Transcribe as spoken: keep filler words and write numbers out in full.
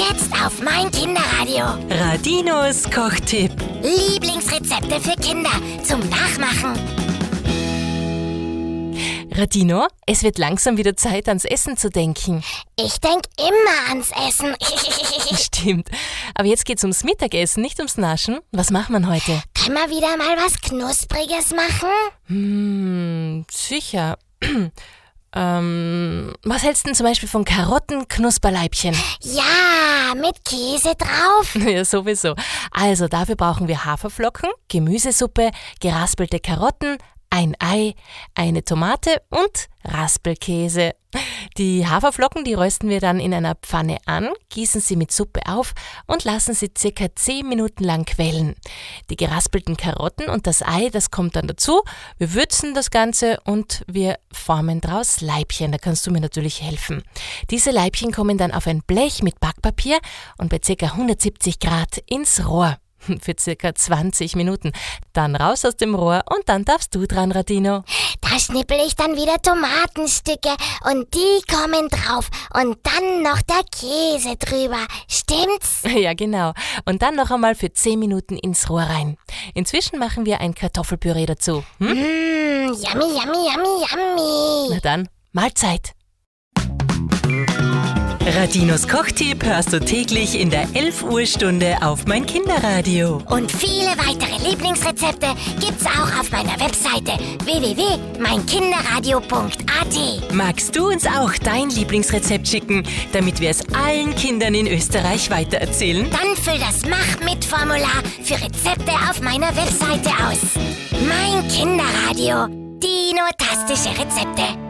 Jetzt auf mein Kinderradio. Radinos Kochtipp. Lieblingsrezepte für Kinder zum Nachmachen. Radino, es wird langsam wieder Zeit, ans Essen zu denken. Ich denk immer ans Essen. Stimmt. Aber jetzt geht's ums Mittagessen, nicht ums Naschen. Was macht man heute? Können wir wieder mal was Knuspriges machen? Hm, sicher. ähm, was hältst du denn zum Beispiel von Karotten-Knusperleibchen? Ja, mit Käse drauf. Ja, sowieso. Also dafür brauchen wir Haferflocken, Gemüsesuppe, geraspelte Karotten, ein Ei, eine Tomate und Raspelkäse. Die Haferflocken, die rösten wir dann in einer Pfanne an, gießen sie mit Suppe auf und lassen sie circa zehn Minuten lang quellen. Die geraspelten Karotten und das Ei, das kommt dann dazu. Wir würzen das Ganze und wir formen draus Leibchen. Da kannst du mir natürlich helfen. Diese Leibchen kommen dann auf ein Blech mit Backpapier und bei ca. hundertsiebzig Grad ins Rohr. Für circa zwanzig Minuten. Dann raus aus dem Rohr und dann darfst du dran, Radino. Da schnippel ich dann wieder Tomatenstücke und die kommen drauf und dann noch der Käse drüber. Stimmt's? Ja, genau. Und dann noch einmal für zehn Minuten ins Rohr rein. Inzwischen machen wir ein Kartoffelpüree dazu. Hm? Mmh, yummy, yummy, yummy, yummy. Na dann, Mahlzeit. Radinos Kochtipp hörst du täglich in der elf Uhr Stunde auf mein Kinderradio. Und viele weitere Lieblingsrezepte gibt's auch auf meiner Webseite w w w punkt mein kinderradio punkt a t. Magst du uns auch dein Lieblingsrezept schicken, damit wir es allen Kindern in Österreich weitererzählen? Dann füll das Mach-mit-Formular für Rezepte auf meiner Webseite aus. Mein Kinderradio. Dino-tastische Rezepte.